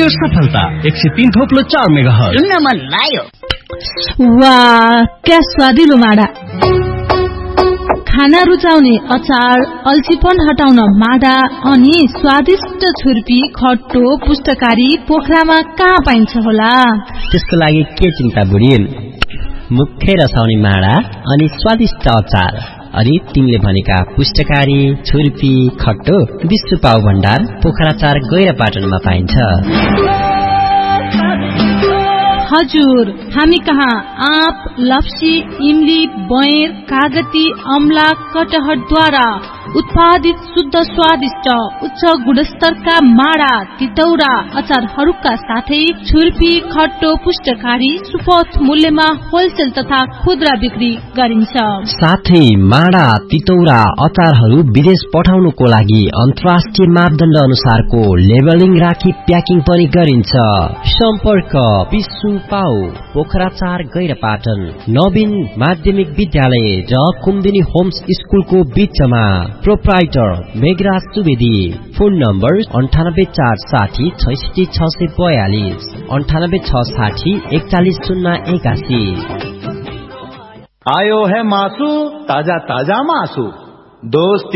Radio सफलता 103.4 megahertz सुन्न मन लाग्यो। वाह क्या स्वादिलो माडा। खाना रुचाउने अचार, अल्छीपन हटाउन माडा अनि स्वादिष्ट छुर्पी, खट्टो, पुष्टकारी पोखरामा कहाँ पाइन्छ होला? त्यसको लागि के चिन्ता बुढी? मुखै रसाउने माडा अनि स्वादिष्ट अचार अनि तिमीले भनेका पुष्टकारी, छुर्पी, खट्टो विश्व पाउ भण्डार पोखरा 4 गैरापाटनमा पाइन्छ। हजुर, हामी कहाँ आँप, लप्सी, इमली, बयर, कागती, अमला, कटहरद्वारा उत्पादित शुद्ध स्वादिष्ट उच्च गुणस्तरका माडा, तितौरा, अचारहरूका साथै छुर्पी, खट्टो, पुष्टकारी सुपथ मूल्यमा होलसेल तथा खुद्रा बिक्री गरिन्छ। साथै माडा, तितौरा, अचारहरू विदेश पठाउनुको लागि अन्तर्राष्ट्रिय मापदण्ड अनुसारको लेबलिङ राखी प्याकिङ पनि गरिन्छ। सम्पर्क विश्व पाउ पोखरा 4 गैरापाटन, नवीन माध्यमिक विद्यालय र कुमुदिनी होम्स स्कुलको बीचमा। Proprietor Meghraj Subedi. Phone number 9846 66642 98660 41081। आयो है मासू, ताजा ताजा मासू दोस्त